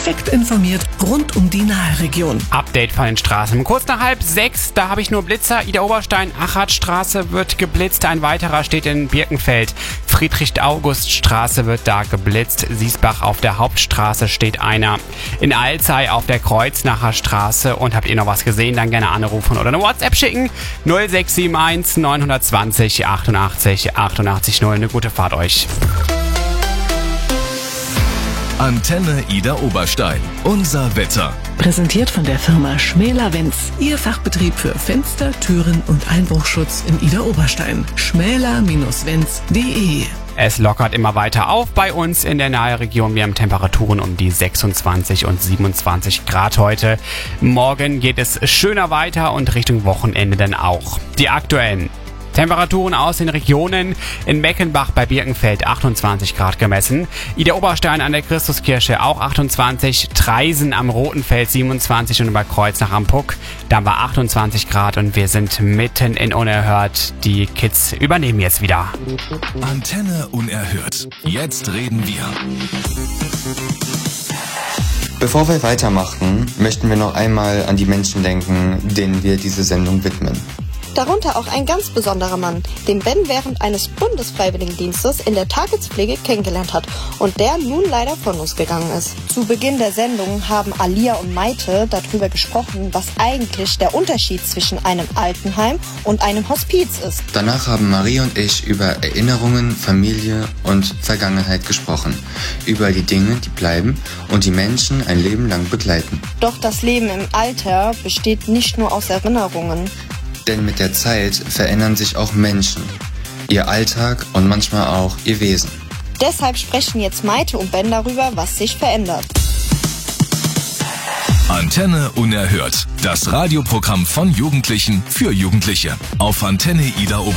Direkt informiert rund um die Nahe-Region. Update von den Straßen. Kurz nach 5:30, da habe ich nur Blitzer. Ida Oberstein, Achatstraße wird geblitzt. Ein weiterer steht in Birkenfeld. Friedrich-August-Straße wird da geblitzt. Siesbach auf der Hauptstraße steht einer. In Alzey auf der Kreuznacher Straße. Und habt ihr noch was gesehen, dann gerne anrufen oder eine WhatsApp schicken. 0671 920 88 88 0. Eine gute Fahrt euch. Antenne Ida Oberstein. Unser Wetter. Präsentiert von der Firma Schmäler-Wenz. Ihr Fachbetrieb für Fenster, Türen und Einbruchschutz in Ida Oberstein. schmäler-wenz.de. Es lockert immer weiter auf bei uns in der Nahe-Region. Wir haben Temperaturen um die 26 und 27 Grad heute. Morgen geht es schöner weiter und Richtung Wochenende dann auch. Die aktuellen Temperaturen aus den Regionen: in Meckenbach bei Birkenfeld 28 Grad gemessen, Ida Oberstein an der Christuskirche auch 28, Traisen am Rotenfeld 27 und über Kreuznach am Puck, da haben wir 28 Grad und wir sind mitten in Unerhört. Die Kids übernehmen jetzt wieder. Antenne Unerhört. Jetzt reden wir. Bevor wir weitermachen, möchten wir noch einmal an die Menschen denken, denen wir diese Sendung widmen. Darunter auch ein ganz besonderer Mann, den Ben während eines Bundesfreiwilligendienstes in der Tagespflege kennengelernt hat und der nun leider von uns gegangen ist. Zu Beginn der Sendung haben Alia und Maite darüber gesprochen, was eigentlich der Unterschied zwischen einem Altenheim und einem Hospiz ist. Danach haben Marie und ich über Erinnerungen, Familie und Vergangenheit gesprochen. Über die Dinge, die bleiben und die Menschen ein Leben lang begleiten. Doch das Leben im Alter besteht nicht nur aus Erinnerungen. Denn mit der Zeit verändern sich auch Menschen, ihr Alltag und manchmal auch ihr Wesen. Deshalb sprechen jetzt Maite und Ben darüber, was sich verändert. Antenne Unerhört. Das Radioprogramm von Jugendlichen für Jugendliche. Auf Antenne Ida Oberstein.